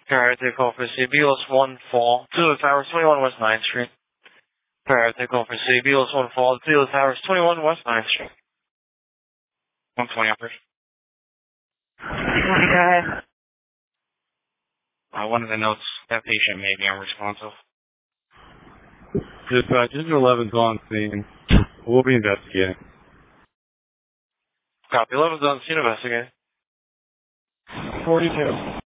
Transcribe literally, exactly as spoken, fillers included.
Priority call for C B Os one four, Zulu Towers, twenty-one West ninth Street. Priority call for C B Os one four, Zulu Towers, twenty-one West ninth Street. one twenty operation. Okay. Uh, one of the notes, that patient may be unresponsive. Dispatch, eleven's on scene. We'll be investigating. Copy, eleven's on scene investigating. forty-two.